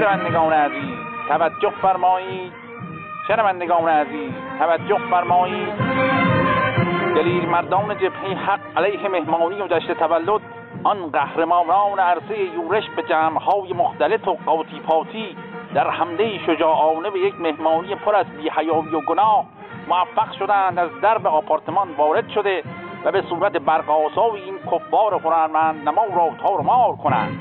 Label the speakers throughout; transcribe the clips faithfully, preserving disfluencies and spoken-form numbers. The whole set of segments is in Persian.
Speaker 1: شنوندگان عزیز توجه فرمایید، شنوندگان عزیز توجه فرمایید. دلیر مردان جبهه حق علیه مهمانی و جشن تولد آن قهرمانان عرصه یورش به جمع‌های مختلط و قاطی پاتی در حمله شجاعانه به یک مهمانی پر از بی‌حیایی و گناه موفق شدند از درب آپارتمان وارد شده و به صورت برق‌آسای این کفار هنرمند نما را تار و مار کنند.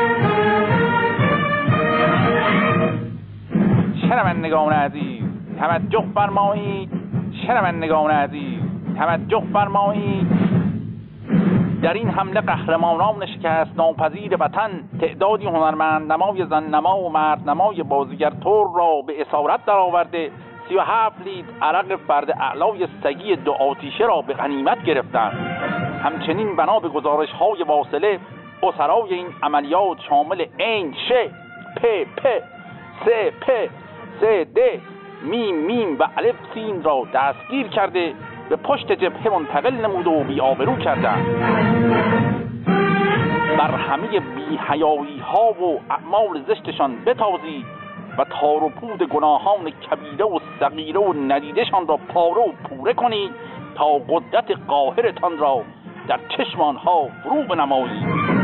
Speaker 1: شنوندگان عزیز توجه فرمایید، شنوندگان عزیز توجه فرمایید. در این حمله قهرمانان شکست ناپذیر وطن تعدادی هنرمند نمای زن نما و مرد نمای بازیگر تور را به اسارت درآورده سی و هفت لیتر عرق فرد اعلای سگی دو آتیشه را به غنیمت گرفتند. همچنین بنا به گزارش های واصله اسرای این عملیات شامل این ش پ پ س پ س د میم میم و الف سین را دستگیر کرده به پشت جبهه منتقل نموده و بی‌آبرو کردند. بر همه بی‌حیایی ها و اعمال زشتشان بتازید و تار و پود گناهان کبیره و صغیره و ندیدشان را پاره و پوره کنید تا قدرت قاهرتان را در چشم آنها فرو بنمایید.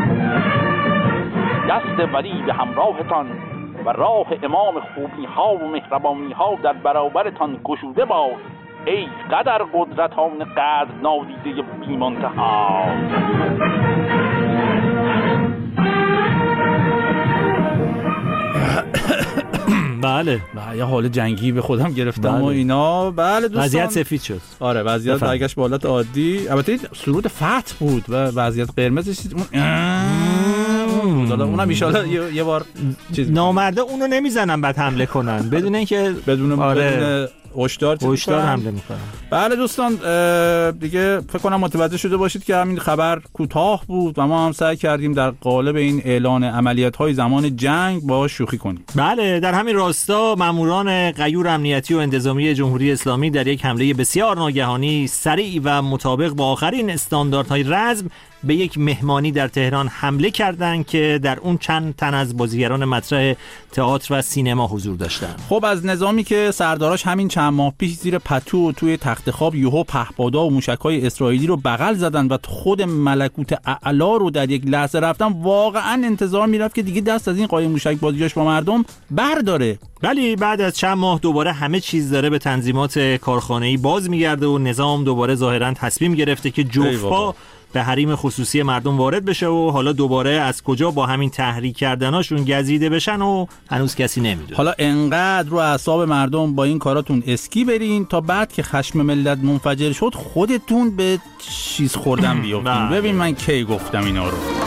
Speaker 1: دست ولی به همراهتان و راه امام خوبی ها و مهربانی ها در برابرتان گشوده باد ای قدر قدرتان قدر نادیده بی منتها.
Speaker 2: بله
Speaker 3: یه حال جنگی به خودم گرفتم بله. و اینا. بله دوستان
Speaker 2: وضعیت سفید شد.
Speaker 3: آره وضعیت برگشت به حالت عادی. البته سرود فتح بود و وضعیت قرمزش اون حالا اونم ان شاءالله یه بار چیز
Speaker 2: نامرده اونو نمیزنن بعد حمله کنن بدون اینکه
Speaker 3: بدون
Speaker 2: آره.
Speaker 3: بدون هشدار
Speaker 2: هشدار حمله میکنن.
Speaker 3: بله دوستان دیگه فکر کنم متوجه شده باشید که همین خبر کوتاه بود و ما هم سعی کردیم در قالب این اعلان عملیات‌های زمان جنگ با شوخی کنیم.
Speaker 2: بله در همین راستا ماموران غیور امنیتی و انتظامی جمهوری اسلامی در یک حمله بسیار ناگهانی سریع و مطابق با آخرین استانداردهای رزم به یک مهمانی در تهران حمله کردند که در اون چند تن از بازیگران مطرح تئاتر و سینما حضور داشتند.
Speaker 3: خب از نظامی که سرداراش همین چند ماه پیش زیر پتو و توی تخت خواب یوهو پهپادا و موشک‌های اسرائیلی رو بغل زدن و خود ملکوت اعلی رو در یک لحظه رفتن، واقعا انتظار میرفت که دیگه دست از این قایم موشک بازیاش با مردم برداره.
Speaker 2: ولی بعد از چند ماه دوباره همه چیز داره به تنظیمات کارخانه‌ای باز میگرده و نظام دوباره ظاهراً تصمیم گرفته که جوفا به حریم خصوصی مردم وارد بشه و حالا دوباره از کجا با همین تحریک کردناشون گزیده بشن و هنوز کسی نمیدونه.
Speaker 3: حالا انقدر رو اعصاب مردم با این کاراتون اسکی برین تا بعد که خشم ملت منفجر شد خودتون به چیز خوردن بیافتین. ببین من کی گفتم اینا رو.